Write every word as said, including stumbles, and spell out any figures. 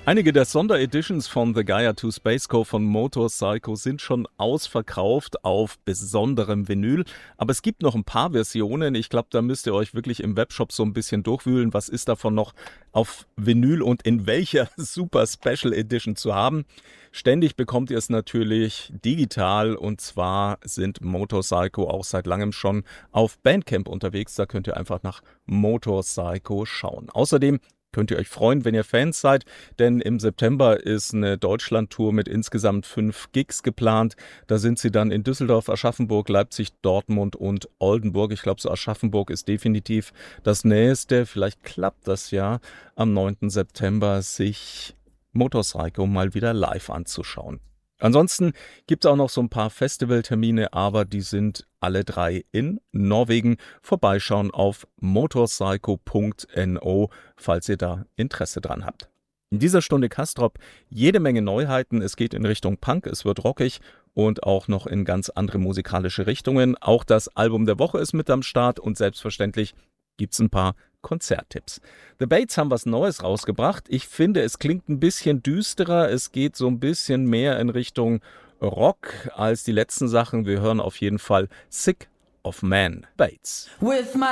Einige der Sondereditions von The Gaia to Spaceco von Motorcycle sind schon ausverkauft auf besonderem Vinyl, aber es gibt noch ein paar Versionen. Ich glaube, da müsst ihr euch wirklich im Webshop so ein bisschen durchwühlen, was ist davon noch auf Vinyl und in welcher Super Special Edition zu haben. Ständig bekommt ihr es natürlich digital, und zwar sind Motorcycle auch seit langem schon auf Bandcamp unterwegs. Da könnt ihr einfach nach Motorcycle schauen. Außerdem könnt ihr euch freuen, wenn ihr Fans seid, denn im September ist eine Deutschlandtour mit insgesamt fünf Gigs geplant. Da sind sie dann in Düsseldorf, Aschaffenburg, Leipzig, Dortmund und Oldenburg. Ich glaube, so Aschaffenburg ist definitiv das Nächste. Vielleicht klappt das ja am neunten September, sich Motorcycle mal wieder live anzuschauen. Ansonsten gibt es auch noch so ein paar Festivaltermine, aber die sind alle drei in Norwegen. Vorbeischauen auf motorcycle punkt no, falls ihr da Interesse dran habt. In dieser Stunde Kastrop jede Menge Neuheiten. Es geht in Richtung Punk, es wird rockig und auch noch in ganz andere musikalische Richtungen. Auch das Album der Woche ist mit am Start und selbstverständlich gibt es ein paar Konzerttipps. The Bates haben was Neues rausgebracht. Ich finde, es klingt ein bisschen düsterer. Es geht so ein bisschen mehr in Richtung Rock als die letzten Sachen. Wir hören auf jeden Fall Sick of Man. Bates. With my